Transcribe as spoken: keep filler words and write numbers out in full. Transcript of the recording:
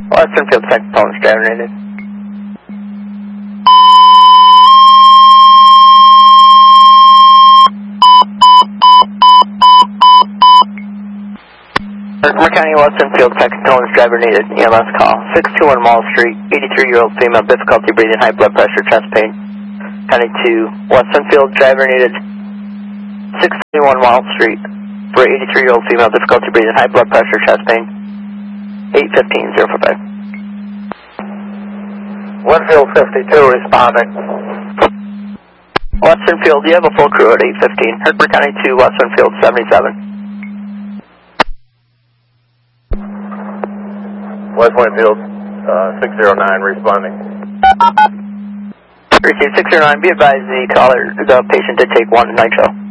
Western Field, Texas, Polish driver needed. Herkimer County, Western Field, Texas, Polish driver needed. E M S call. six two one Wall Street, eighty-three-year-old female, difficulty breathing, high blood pressure, chest pain. County two, Western Field, driver needed. six twenty-one Wall Street, for eighty-three-year-old female, difficulty breathing, high blood pressure, chest pain. eight fifteen, zero four five. Winfield fifty-two responding. Western Field, you have a full crew at eight fifteen. Herkimer County two, Western Field, seventy-seven. West Winfield, uh, six zero nine responding. Receive six zero nine, be advised the caller, the patient did take one nitro.